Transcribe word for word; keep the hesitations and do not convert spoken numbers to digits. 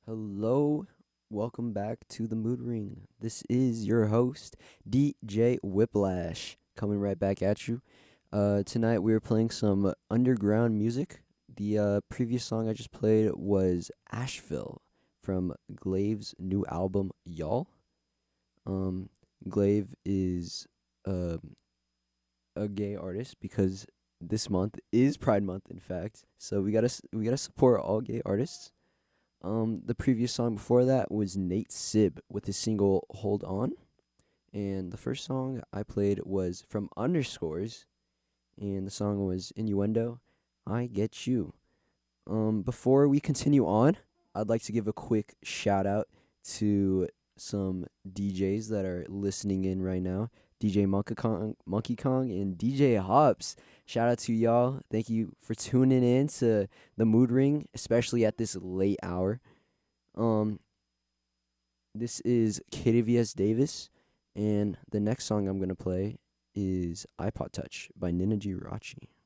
Hello, welcome back to the Mood Ring. This is your host, D J Whiplash, coming right back at you. Uh, tonight we are playing some underground music. The uh, previous song I just played was Asheville from Glave's new album, Y'all. Um, Glaive is uh, a gay artist because this month is Pride Month, in fact. So we gotta s- we gotta support all gay artists. Um, the previous song before that was Nate Sib with his single "Hold On," and the first song I played was from Underscores, and the song was "Innuendo." I get you. Um, before we continue on, I'd like to give a quick shout out to some D Js that are listening in right now. D J Monkey Kong, Monkey Kong, and D J Hops. Shout out to y'all. Thank you for tuning in to the Mood Ring, especially at this late hour. Um, this is Katie V S Davis, and the next song I'm gonna play is iPod Touch by Nina Girachi.